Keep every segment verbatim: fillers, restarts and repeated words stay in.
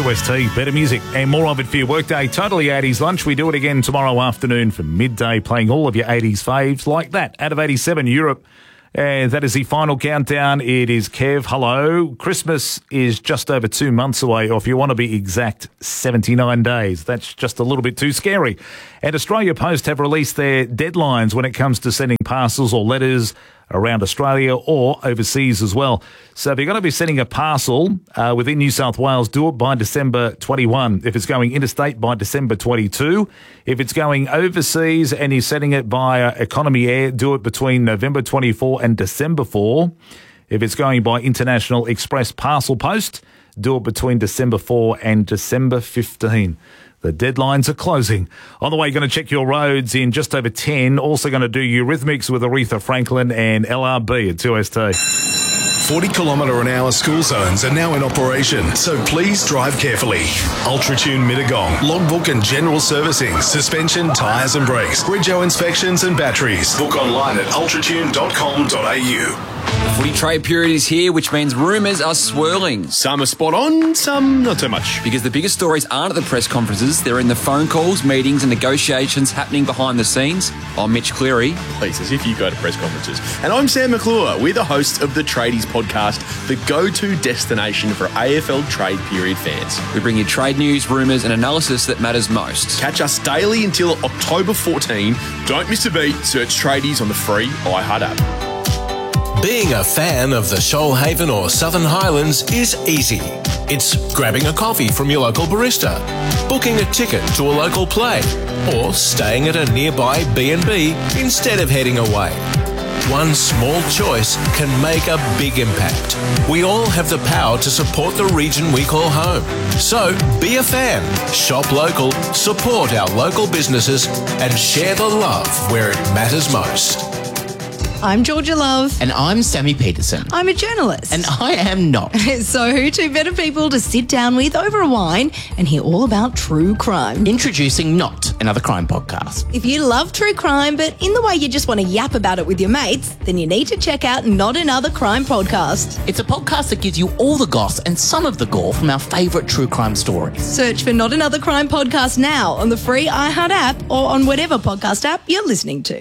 two S T, better music and more of it for your workday. Totally eighties lunch. We do it again tomorrow afternoon from midday, playing all of your eighties faves like that. Out of eighty-seven, Europe. And that is the final countdown. It is Kev. Hello. Christmas is just over two months away, or if you want to be exact, seventy-nine days. That's just a little bit too scary. And Australia Post have released their deadlines when it comes to sending parcels or letters around Australia or overseas as well. So if you're going to be sending a parcel uh, within New South Wales, do it by December twenty-first. If it's going interstate, by December twenty-second. If it's going overseas and you're sending it via Economy Air, do it between November twenty-fourth and December fourth. If it's going by International Express Parcel Post, do it between December fourth and December fifteenth. The deadlines are closing. On the way, going to check your roads in just over ten. Also going to do Eurythmics with Aretha Franklin and L R B at two S T. forty kilometre an hour school zones are now in operation, so please drive carefully. Ultratune Mittagong, logbook and general servicing, suspension, tyres and brakes, Bridgeo inspections and batteries. Book online at ultratune dot com dot a u. The footy trade period is here, which means rumours are swirling. Some are spot on, some not so much. Because the biggest stories aren't at the press conferences, they're in the phone calls, meetings and negotiations happening behind the scenes. I'm Mitch Cleary. Please, as if you go to press conferences. And I'm Sam McClure. We're the hosts of the Tradies podcast, the go-to destination for A F L trade period fans. We bring you trade news, rumours and analysis that matters most. Catch us daily until October fourteenth. Don't miss a beat. Search Tradies on the free iHeart app. Being a fan of the Shoalhaven or Southern Highlands is easy. It's grabbing a coffee from your local barista, booking a ticket to a local play, or staying at a nearby B and B instead of heading away. One small choice can make a big impact. We all have the power to support the region we call home. So be a fan, shop local, support our local businesses, and share the love where it matters most. I'm Georgia Love. And I'm Sammy Peterson. I'm a journalist. And I am not. So who two better people to sit down with over a wine and hear all about true crime? Introducing Not, another crime podcast. If you love true crime, but in the way you just want to yap about it with your mates, then you need to check out Not Another Crime Podcast. It's a podcast that gives you all the goss and some of the gore from our favourite true crime stories. Search for Not Another Crime Podcast now on the free iHeart app or on whatever podcast app you're listening to.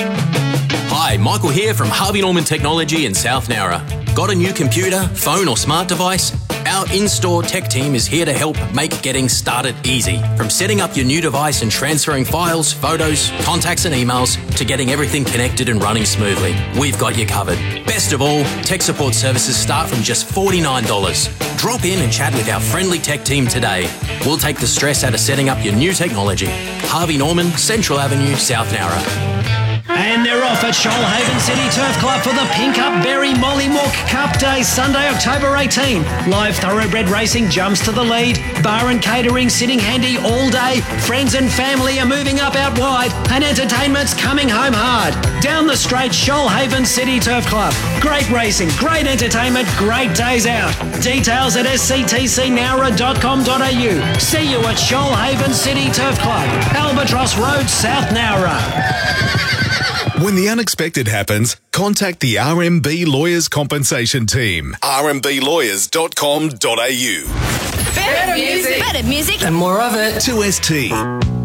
Hi, Michael here from Harvey Norman Technology in South Nowra. Got a new computer, phone or smart device? Our in-store tech team is here to help make getting started easy. From setting up your new device and transferring files, photos, contacts and emails to getting everything connected and running smoothly. We've got you covered. Best of all, tech support services start from just forty-nine dollars. Drop in and chat with our friendly tech team today. We'll take the stress out of setting up your new technology. Harvey Norman, Central Avenue, South Nowra. And they're off at Shoalhaven City Turf Club for the Pink Up Berry Mollymawk Cup Day, Sunday, October eighteenth. Live thoroughbred racing jumps to the lead. Bar and catering sitting handy all day. Friends and family are moving up out wide. And entertainment's coming home hard. Down the straight, Shoalhaven City Turf Club. Great racing, great entertainment, great days out. Details at s c t c nowra dot com dot a u. See you at Shoalhaven City Turf Club, Albatross Road, South Nowra. When the unexpected happens, contact the R M B Lawyers Compensation Team. r m b lawyers dot com dot a u. Better music. Better music. And more of it. two S T.